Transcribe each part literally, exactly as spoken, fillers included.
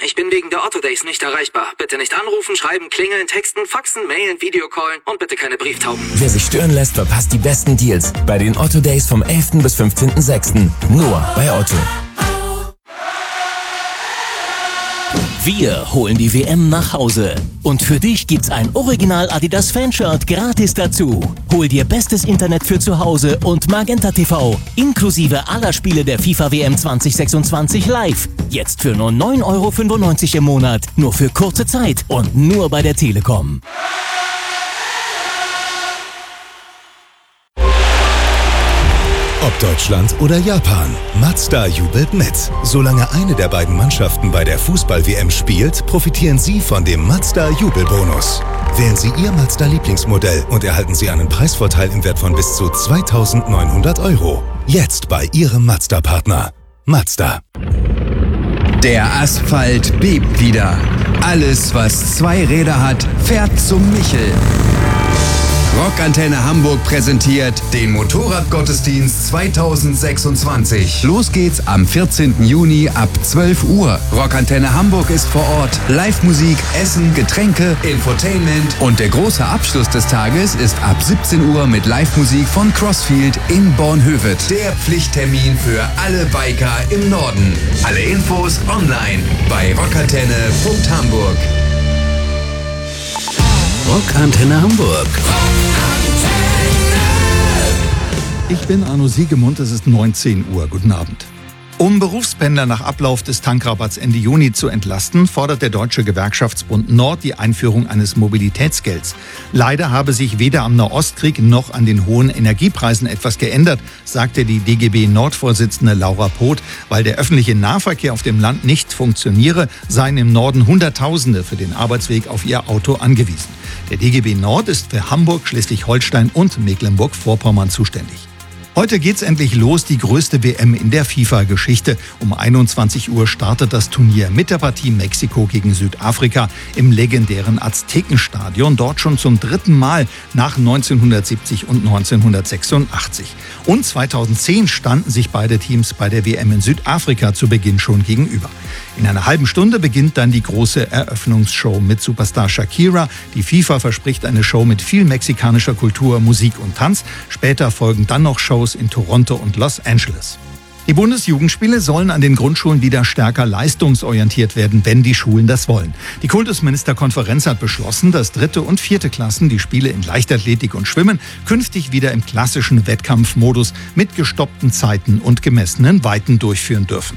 Ich bin wegen der Otto Days nicht erreichbar. Bitte nicht anrufen, schreiben, klingeln, texten, faxen, mailen, Videocallen und bitte keine Brieftauben. Wer sich stören lässt, verpasst die besten Deals bei den Otto Days vom elften bis fünfzehnten sechsten Nur bei Otto. Wir holen die W M nach Hause. Und für dich gibt's ein Original Adidas Fanshirt gratis dazu. Hol dir bestes Internet für zu Hause und Magenta T V inklusive aller Spiele der FIFA W M zwanzig sechsundzwanzig live. Jetzt für nur neun Euro fünfundneunzig im Monat. Nur für kurze Zeit und nur bei der Telekom. Ob Deutschland oder Japan, Mazda jubelt mit. Solange eine der beiden Mannschaften bei der Fußball-W M spielt, profitieren Sie von dem Mazda Jubelbonus. Wählen Sie Ihr Mazda-Lieblingsmodell und erhalten Sie einen Preisvorteil im Wert von bis zu zweitausendneunhundert Euro. Jetzt bei Ihrem Mazda-Partner. Mazda. Der Asphalt bebt wieder. Alles, was zwei Räder hat, fährt zum Michel. Rockantenne Hamburg präsentiert den Motorradgottesdienst zweitausendsechsundzwanzig. Los geht's am vierzehnten Juni ab zwölf Uhr. Rockantenne Hamburg ist vor Ort. Live-Musik, Essen, Getränke, Infotainment. Und der große Abschluss des Tages ist ab siebzehn Uhr mit Live-Musik von Crossfield in Bornhöved. Der Pflichttermin für alle Biker im Norden. Alle Infos online bei rockantenne punkt hamburg. Rockantenne Hamburg. Ich bin Arno Siegemund, es ist neunzehn Uhr. Guten Abend. Um Berufspendler nach Ablauf des Tankrabatts Ende Juni zu entlasten, fordert der Deutsche Gewerkschaftsbund Nord die Einführung eines Mobilitätsgelds. Leider habe sich weder am Nahostkrieg noch an den hohen Energiepreisen etwas geändert, sagte die D G B Nord-Vorsitzende Laura Poth. Weil der öffentliche Nahverkehr auf dem Land nicht funktioniere, seien im Norden Hunderttausende für den Arbeitsweg auf ihr Auto angewiesen. Der D G B Nord ist für Hamburg, Schleswig-Holstein und Mecklenburg-Vorpommern zuständig. Heute geht's endlich los, die größte W M in der FIFA-Geschichte. Um einundzwanzig Uhr startet das Turnier mit der Partie Mexiko gegen Südafrika im legendären Aztekenstadion. Dort schon zum dritten Mal nach neunzehnhundertsiebzig und neunzehnhundertsechsundachtzig. Und zweitausendzehn standen sich beide Teams bei der W M in Südafrika zu Beginn schon gegenüber. In einer halben Stunde beginnt dann die große Eröffnungsshow mit Superstar Shakira. Die FIFA verspricht eine Show mit viel mexikanischer Kultur, Musik und Tanz. Später folgen dann noch Shows in Toronto und Los Angeles. Die Bundesjugendspiele sollen an den Grundschulen wieder stärker leistungsorientiert werden, wenn die Schulen das wollen. Die Kultusministerkonferenz hat beschlossen, dass dritte und vierte Klassen die Spiele in Leichtathletik und Schwimmen künftig wieder im klassischen Wettkampfmodus mit gestoppten Zeiten und gemessenen Weiten durchführen dürfen.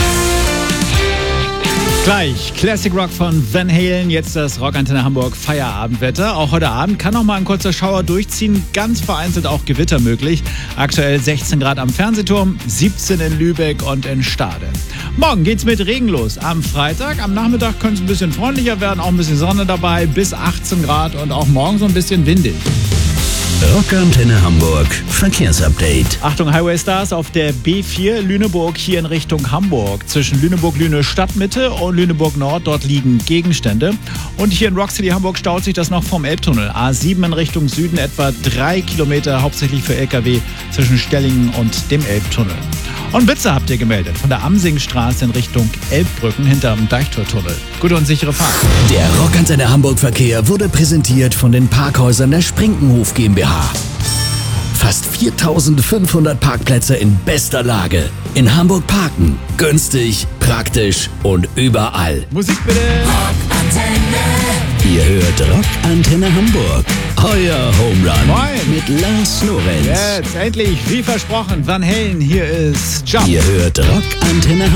Gleich Classic Rock von Van Halen, jetzt das Rockantenne Hamburg Feierabendwetter. Auch heute Abend kann noch mal ein kurzer Schauer durchziehen, ganz vereinzelt auch Gewitter möglich. Aktuell sechzehn Grad am Fernsehturm, siebzehn in Lübeck und in Stade. Morgen geht's mit Regen los. Am Freitag, am Nachmittag könnte es ein bisschen freundlicher werden, auch ein bisschen Sonne dabei, bis achtzehn Grad und auch morgen so ein bisschen windig. Rockantenne Hamburg Verkehrsupdate. Achtung, Highway Stars auf der B vier Lüneburg hier in Richtung Hamburg. Zwischen Lüneburg-Lüne Stadtmitte und Lüneburg-Nord, dort liegen Gegenstände. Und hier in Rock City Hamburg staut sich das noch vom Elbtunnel. A sieben in Richtung Süden, etwa drei Kilometer, hauptsächlich für L K W zwischen Stellingen und dem Elbtunnel. Und Blitze habt ihr gemeldet von der Amsingstraße in Richtung Elbbrücken hinterm Deichtortunnel. Gute und sichere Fahrt. Der Rockantenne Hamburg Verkehr wurde präsentiert von den Parkhäusern der Sprinkenhof GmbH. Fast viertausendfünfhundert Parkplätze in bester Lage. In Hamburg parken. Günstig, praktisch und überall. Musik bitte. Ihr hört Rockantenne Hamburg. Euer Home Run. Moin. Mit Lars Lorenz. Jetzt endlich, wie versprochen, Van Halen, hier ist Jump. Ihr hört Rockantenne Hamburg.